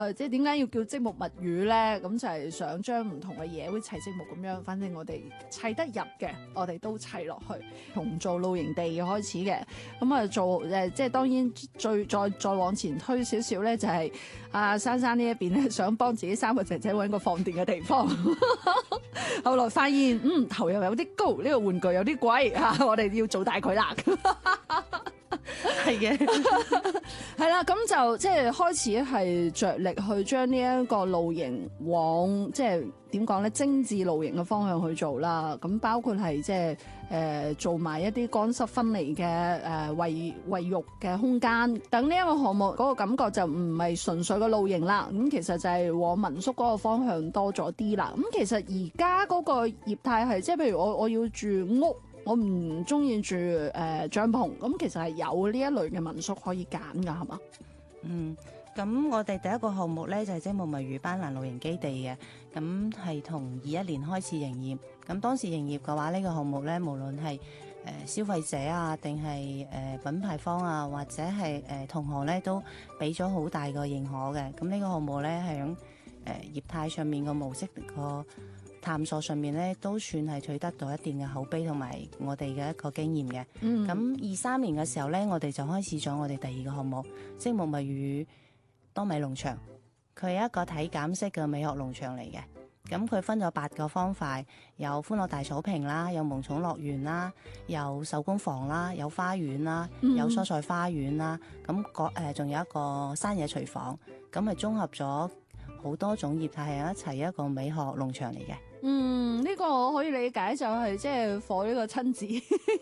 即係點解要叫積木物語咧？咁就係想將唔同嘅嘢好似砌積木咁樣，反正我哋砌得入嘅，我哋都砌落去。從做露營地開始嘅，咁啊做即係當然再往前推少少咧，就係阿珊珊呢一邊咧，想幫自己3個姐姐揾個放電嘅地方。後來發現頭又有啲高，呢個玩具有啲貴嚇，我哋要做大佢啦。 係嘅， 係啦，咁就即係開始係着力去將呢一個露營往即係點講咧，精緻露營嘅方向去做啦。咁包括係即係做埋一啲乾濕分離嘅衛浴嘅空間，等呢一個項目嗰個感覺就唔係純粹嘅露營啦。咁其實就係往民宿嗰個方向多咗啲啦。咁其實而家嗰個業態係即係譬如我要住屋。我唔中意住帳篷，咁其實係有呢一類嘅民宿可以揀㗎，係嘛？ 咁我哋第一個項目呢，就係積木物語班蘭露營基地嘅，咁係同21年開始營業。咁當時營業嘅話，呢個項目呢，無論係消費者啊，定係品牌方啊，或者係同行呢，都俾咗好大個認可嘅。咁呢個項目呢，係響業態上面個模式個探索上面咧，都算係取得到一定嘅口碑同埋我哋嘅一個經驗嘅。咁23年嘅時候咧，我哋就開始咗我哋第二個項目積木物語多米農場。佢係一個體檢式嘅美學農場嚟嘅。咁佢分咗8個方塊，有歡樂大草坪啦，有萌寵樂園啦，有手工房啦，有花園啦，有蔬菜花園啦。咁仲有一個山野廚房。咁係綜合咗好多種業態係一齊一個美學農場嚟嘅。 呢個我可以理解，就係即係火呢個親子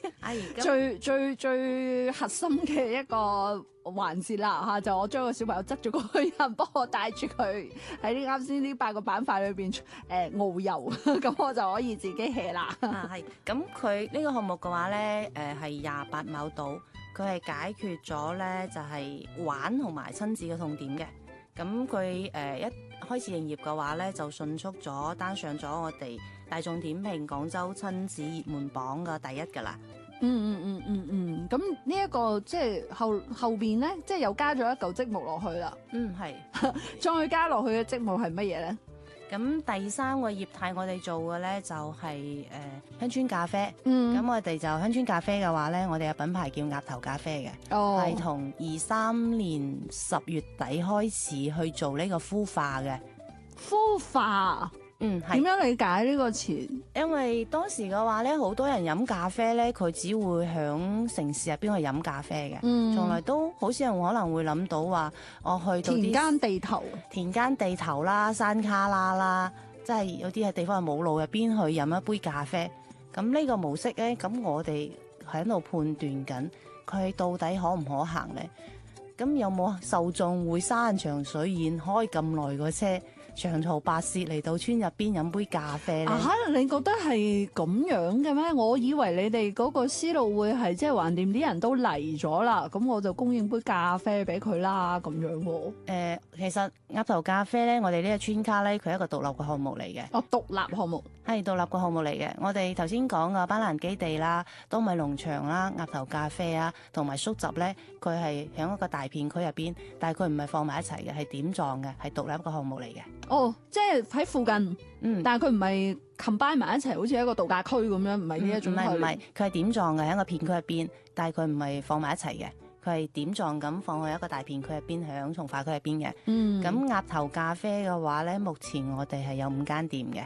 最核心嘅一個環節啦嚇，就我將個小朋友執咗過去，人幫我帶住佢喺呢啱先呢8個板塊裏邊遨遊，咁我就可以自己 hea 啦。 係，咁佢呢個項目嘅話咧，係28畝島，佢係解決咗咧就係玩同埋親子嘅痛點嘅。咁佢一開始營業嘅話咧，就迅速咗單上咗我哋大眾點評廣州親子熱門榜嘅第1㗎啦。 咁呢一個即係後邊咧，即係又加咗一嚿積木落去啦。 係。 再加落去嘅積木係乜嘢咧？ 咁第3個業態我哋做嘅咧就係鄉村咖啡。咁我哋就鄉村咖啡嘅話咧，我哋嘅品牌叫鴨頭咖啡嘅，係從23年10月底開始去做呢個孵化嘅。 孵化。係點樣理解呢個詞？ 因為當時嘅話咧，好多人飲咖啡咧，佢只會響城市入邊去飲咖啡嘅，從來都好少人可能會諗到話我去到田間地頭啦、山卡拉啦，即係有啲係地方係冇路入邊去飲一杯咖啡。咁呢個模式咧，咁我哋喺度判斷緊佢到底可唔可行咧？咁有冇受眾會山長水遠開咁耐個車？長途跋涉嚟到村入邊飲杯咖啡咧？你覺得係咁樣嘅咩？我以為你哋嗰個思路會係即係橫掂啲人都嚟咗啦，咁我就供應杯咖啡俾佢啦咁樣喎。 其實鴨頭咖啡咧，我哋呢個村卡咧，佢係一個獨立嘅項目嚟嘅。 獨立項目係獨立嘅項目嚟嘅。我哋頭先講嘅班蘭基地啦、多米農場啦、鴨頭咖啡啊，同埋宿集咧，佢係喺一個大片區入邊，但係佢唔係放埋一齊嘅，係點狀嘅，係獨立一個項目嚟嘅。 即係喺附近，但係佢唔係 combine 埋一齊，好似一個度假區咁樣，唔係呢一種。唔係，佢係點狀嘅，喺一個片區入邊，但係佢唔係放埋一齊嘅，佢係點狀咁放喺一個大片區入邊，喺從化區入邊嘅。咁鴨頭咖啡嘅話咧，目前我哋係有5間店嘅。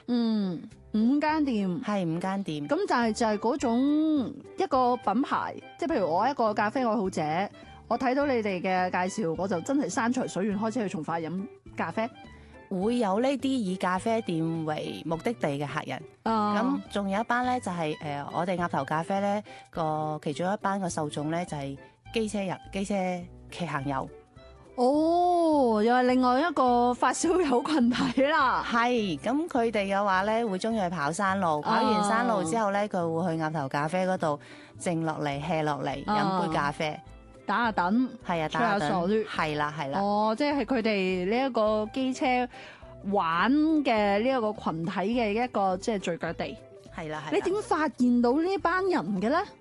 5間店係5間店。 咁就係嗰種一個品牌，即係譬如我一個咖啡愛好者，我睇到你哋嘅介紹，我就真係山長水遠開車去從化飲咖啡。 會有呢啲以咖啡店為目的地嘅客人，咁仲有一班咧就係我哋鴨頭咖啡咧個其中一班嘅受眾咧就係機車騎行遊。 又係另外一個發燒友群體啦。 係，咁佢哋嘅話咧會中意去跑山路，跑完山路之後咧佢會去鴨頭咖啡嗰度靜落嚟 hea 落嚟飲杯咖啡。 打下躉， 係啊，打下躉，係啦。 即係佢哋呢一個機車玩嘅呢一個群體嘅一個即係聚腳地。 係啦。 你點發現到呢班人嘅咧？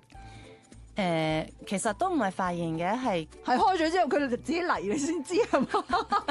其實都唔係發現嘅，係開咗之後佢哋自己嚟你先知係嘛？